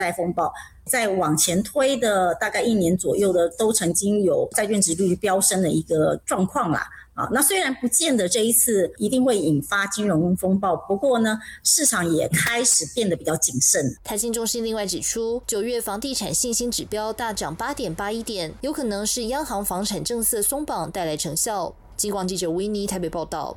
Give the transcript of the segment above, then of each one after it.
风暴，在往前推的大概1年左右的，都曾经有债券殖利率飙升的一个状况啦。那虽然不见得这一次一定会引发金融风暴，不过呢，市场也开始变得比较谨慎。 台经中心另外指出，9月房地产信心指标大涨8.81点，有可能是央行房产政策松绑带来成效。金广记者维尼台北报道。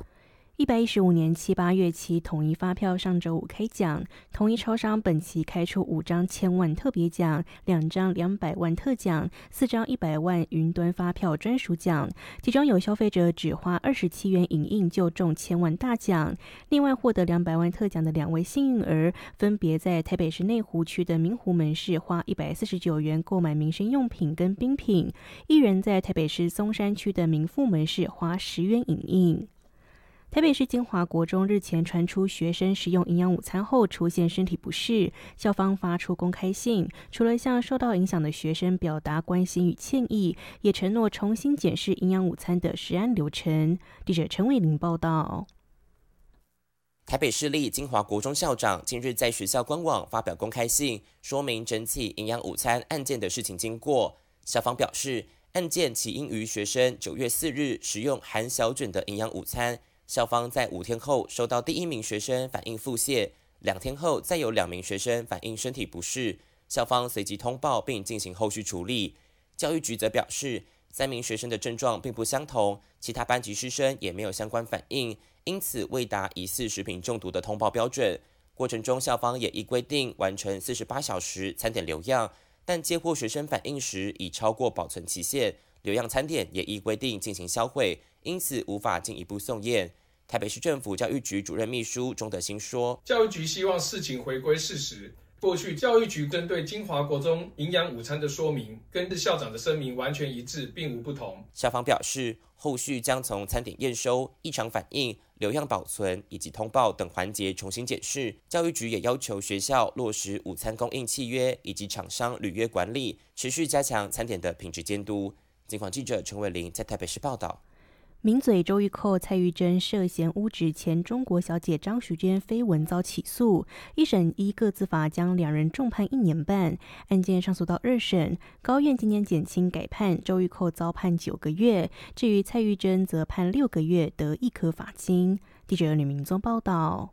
115年7、8月期统一发票上周五开奖，统一超商本期开出5张1000万特别奖、2张200万特奖、4张100万云端发票专属奖，其中有消费者只花27元影印就中1000万大奖。另外获得200万特奖的2位幸运儿，分别在台北市内湖区的明湖门市花149元购买民生用品跟冰品，一人在台北市松山区的民富门市花10元影印。台北市金华国中日前传出学生食用营养午餐后出现身体不适，校方发出公开信，除了向受到影响的学生表达关心与歉意，也承诺重新检视营养午餐的食安流程。记者陈伟玲报道。 台北市立金华国中校长近日在学校官网发表公开信，说明整起营养午餐案件的事情经过。校方表示，案件起因于学生9月4日食用含小卷的营养午餐，校方在5天后收到第1名学生反映腹泻，2天后再有2名学生反映身体不适，校方随即通报并进行后续处理。教育局则表示，3名学生的症状并不相同，其他班级师生也没有相关反应，因此未达疑似食品中毒的通报标准。过程中，校方也依规定完成48小时餐点留样，但接获学生反应时已超过保存期限，留样餐点也依规定进行销毁，因此无法进一步送验。台北市政府教育局主任秘书钟德兴说， 教育局希望事情回归事实，过去教育局针对金华国中营养午餐的说明跟校长的声明完全一致，并无不同。 校方表示，后续将从餐点验收、异常反应、留样保存以及通报等环节重新检视。教育局也要求学校落实午餐供应契约以及厂商履约管理，持续加强餐点的品质监督。警广记者陈伟玲在台北市报道。 名嘴周玉蔻、蔡玉珍涉嫌污指前中国小姐张淑娟绯闻遭起诉，一审依个资法将2人重判1年半，案件上诉到2审，高院今年减轻改判，周玉蔻遭判9个月，至于蔡玉珍则判6个月，得1颗罚金。记者吕明宗报道。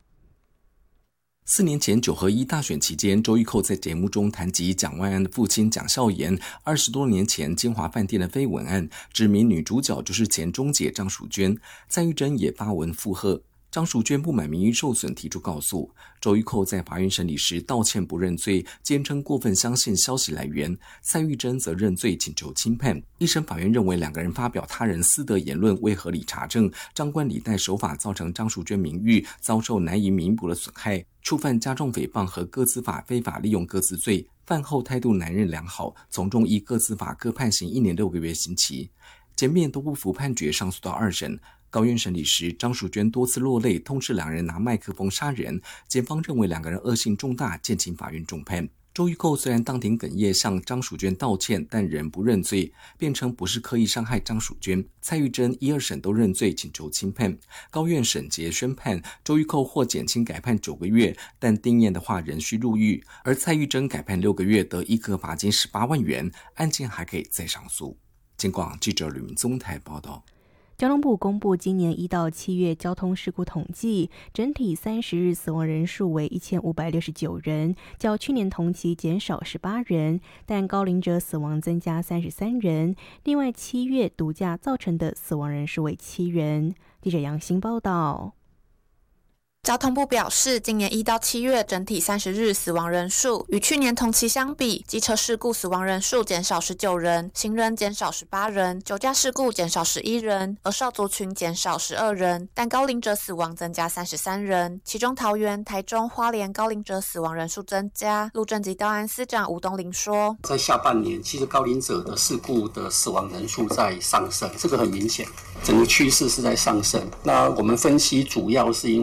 4年前9合1大选期间，周玉蔻在节目中谈及蒋万安的父亲蒋孝严20多年前金华饭店的绯闻案，指明女主角就是前中姐张淑娟。蔡玉珍也发文附和。张淑娟不满名誉受损提出告诉，周玉蔻在法院审理时道歉不认罪，坚称过分相信消息来源。蔡玉珍则认罪请求轻判。一审法院认为2个人发表他人私德言论未合理查证，张冠李戴手法造成张淑娟名誉遭受难以弥补的损害，触犯加重诽谤和个资法非法利用个资罪，犯后态度难认良好，从中依个资法各判刑1年6个月刑期。检辩都不服判决，上诉到2审。高院审理时，张淑娟多次落泪，痛斥2人拿麦克风杀人，检方认为2个人恶性重大，建请法院重判。周玉蔻虽然当庭哽咽向张淑娟道歉，但仍不认罪，辩称不是刻意伤害张淑娟。蔡玉珍1、2审都认罪，请求轻判。高院审结宣判，周玉蔻获减轻改判9个月，但定谳的话仍需入狱，而蔡玉珍改判6个月，得1颗罚金18万元，案件还可以再上诉。警广记者吕明宗台报道。 交通部公布今年1到7月交通事故统计，整体30日死亡人数为1569人，较去年同期减少18人，但高龄者死亡增加33人。另外7月毒驾造成的死亡人数为7人。记者杨欣报道。 交通部表示，今年1到7月整体30日死亡人数与去年同期相比，机车事故死亡人数减少19人，行人减少18人，酒驾事故减少11人，而少族群减少12人，但高龄者死亡增加33人，其中桃园、台中、花莲高龄者死亡人数增加。路政及道安司长吴东林说， 在下半年其实高龄者的事故的死亡人数在上升，这个很明显，整个趋势是在上升。那我们分析主要是因为高龄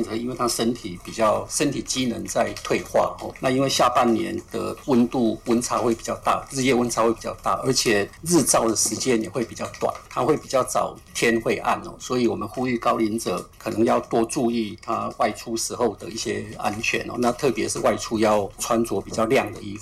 龄者因为他身体机能在退化那因为下半年的温差会比较大，日夜温差会比较大，而且日照的时间也会比较短，它会比较早天会暗所以我们呼吁高龄者可能要多注意他外出时候的一些安全那特别是外出要穿着比较亮的衣服。